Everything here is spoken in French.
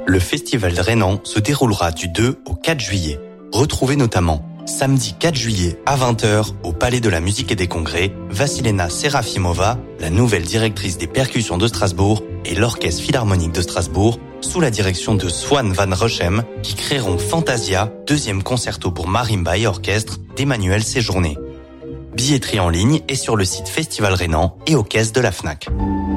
Le Festival Rhénan se déroulera du 2 au 4 juillet. Retrouvez notamment samedi 4 juillet à 20h au Palais de la Musique et des Congrès, Vassilena Serafimova, la nouvelle directrice des percussions de Strasbourg, et l'Orchestre Philharmonique de Strasbourg, sous la direction de Swan van Rochem, qui créeront Fantasia, deuxième concerto pour marimba et orchestre d'Emmanuel Séjourné. Billetterie en ligne et sur le site Festival Rhénan et aux caisses de la Fnac.